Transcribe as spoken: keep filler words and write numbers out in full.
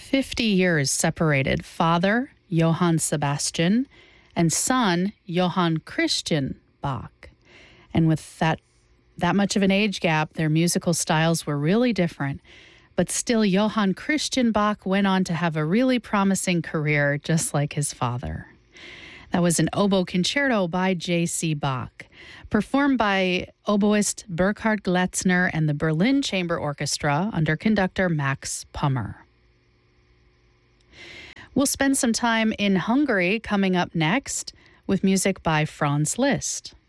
fifty years separated father, Johann Sebastian, and son, Johann Christian Bach. And with that, that much of an age gap, their musical styles were really different. But still, Johann Christian Bach went on to have a really promising career, just like his father. That was an oboe concerto by J C. Bach, performed by oboist Burkhard Gletzner and the Berlin Chamber Orchestra under conductor Max Pummer. We'll spend some time in Hungary coming up next with music by Franz Liszt.